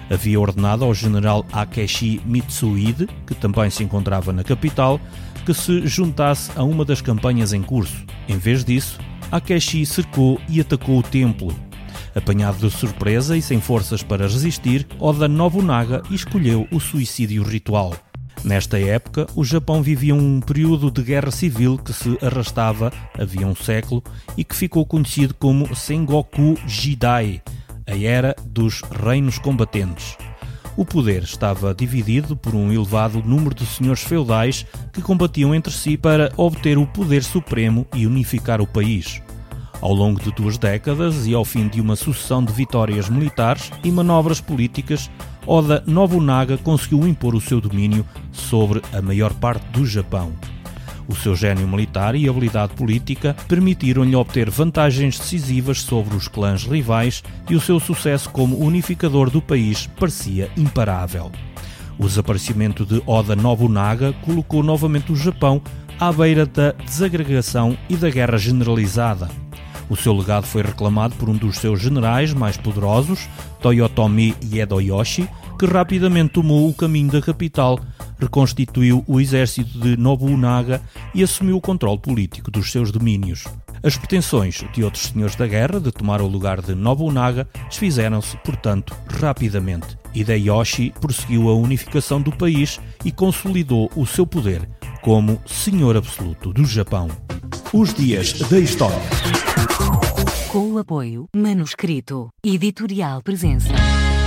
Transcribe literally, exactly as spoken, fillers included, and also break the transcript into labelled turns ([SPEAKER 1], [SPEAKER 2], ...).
[SPEAKER 1] Havia ordenado ao general Akechi Mitsuhide, que também se encontrava na capital, que se juntasse a uma das campanhas em curso. Em vez disso, Akechi cercou e atacou o templo. Apanhado de surpresa e sem forças para resistir, Oda Nobunaga escolheu o suicídio ritual. Nesta época, o Japão vivia um período de guerra civil que se arrastava havia um século e que ficou conhecido como Sengoku Jidai, a Era dos Reinos Combatentes. O poder estava dividido por um elevado número de senhores feudais que combatiam entre si para obter o poder supremo e unificar o país. Ao longo de duas décadas e ao fim de uma sucessão de vitórias militares e manobras políticas, Oda Nobunaga conseguiu impor o seu domínio sobre a maior parte do Japão. O seu gênio militar e habilidade política permitiram-lhe obter vantagens decisivas sobre os clãs rivais e o seu sucesso como unificador do país parecia imparável. O desaparecimento de Oda Nobunaga colocou novamente o Japão à beira da desagregação e da guerra generalizada. O seu legado foi reclamado por um dos seus generais mais poderosos, Toyotomi Hideyoshi, que rapidamente tomou o caminho da capital, reconstituiu o exército de Nobunaga e assumiu o controle político dos seus domínios. As pretensões de outros senhores da guerra de tomar o lugar de Nobunaga desfizeram-se, portanto, rapidamente. Hideyoshi prosseguiu a unificação do país e consolidou o seu poder como senhor absoluto do Japão. Os Dias da História.
[SPEAKER 2] Com o apoio Manuscrito Editorial Presença.